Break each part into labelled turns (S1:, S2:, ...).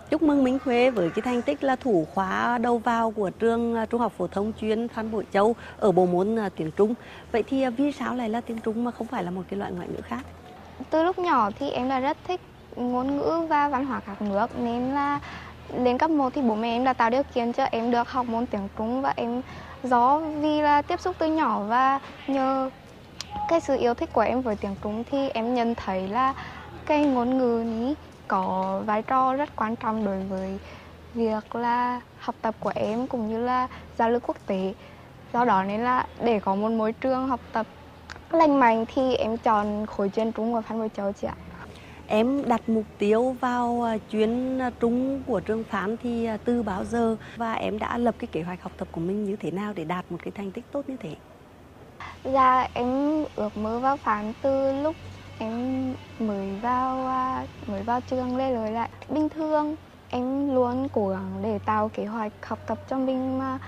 S1: Chúc mừng Minh Khuê với cái thành tích là thủ khóa đầu vào của trường Trung học phổ thông chuyên Phan Bội Châu ở bộ môn tiếng Trung. Vậy thì vì sao lại là tiếng Trung mà không phải là một cái loại ngoại ngữ khác?
S2: Từ lúc nhỏ thì em là rất thích ngôn ngữ và văn hóa các nước, nên là lên cấp 1 thì bố mẹ em đã tạo điều kiện cho em được học môn tiếng Trung, và em vì là tiếp xúc từ nhỏ và nhờ cái sự yêu thích của em với tiếng Trung thì em nhận thấy là cái ngôn ngữนี้có vai trò rất quan trọng đối với việc là học tập của em cũng như là giao lưu quốc tế. Do đó nên là để có một môi trường học tập lành mạnh thì em chọn khối chuyên Trung của Phan Bội Châu chị ạ.
S1: Em đặt mục tiêu vào chuyên Trung của trường Phan thì từ bao giờ và em đã lập cái kế hoạch học tập của mình như thế nào để đạt một cái thành tích tốt như thế?
S2: Dạ em ước mơ vào Phan từ lúc em mới vào trường lên rồi lại. Bình thường em luôn cố gắng để tạo kế hoạch học tập cho mình mà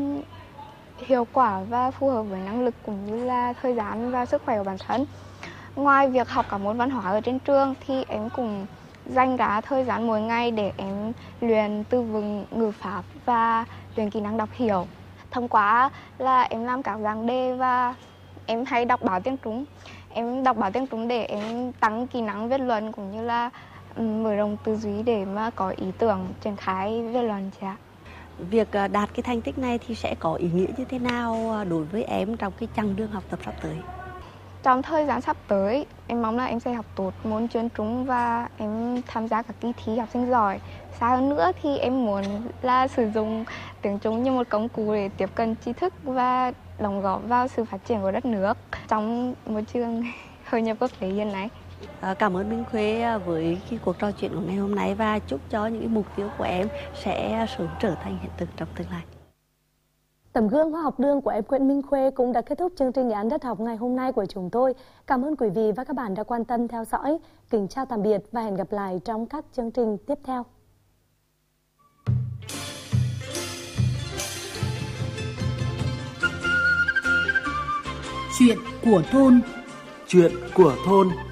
S2: hiệu quả và phù hợp với năng lực cũng như là thời gian và sức khỏe của bản thân. Ngoài việc học các môn văn hóa ở trên trường thì em cũng dành ra thời gian mỗi ngày để em luyện từ vựng, ngữ pháp và luyện kỹ năng đọc hiểu. Thông qua là em làm các dạng đề và em hay đọc báo tiếng Trung. Em đọc báo tiếng Trung để em tăng kỹ năng viết luận cũng như là mở rộng tư duy để mà có ý tưởng triển khai viết luận chị ạ.
S1: Việc đạt cái thành tích này thì sẽ có ý nghĩa như thế nào đối với em trong cái chặng đường học tập sắp tới?
S2: Trong thời gian sắp tới, em mong là em sẽ học tốt môn chuyên Trung và em tham gia các kỳ thi học sinh giỏi. Xa hơn nữa thì em muốn là sử dụng tiếng Trung như một công cụ để tiếp cận tri thức và đóng góp vào sự phát triển của đất nước trong môi trường hội nhập quốc tế hiện nay.
S1: Cảm ơn Minh Khuê với cái cuộc trò chuyện của ngày hôm nay và chúc cho những cái mục tiêu của em sẽ sớm trở thành hiện thực trong tương lai.
S3: Tấm gương khoa học đường của em Nguyễn Minh Khuê cũng đã kết thúc chương trình Nghệ án đất học ngày hôm nay của chúng tôi. Cảm ơn quý vị và các bạn đã quan tâm theo dõi. Kính chào tạm biệt và hẹn gặp lại trong các chương trình tiếp theo.
S4: Chuyện của thôn.
S5: Chuyện của thôn.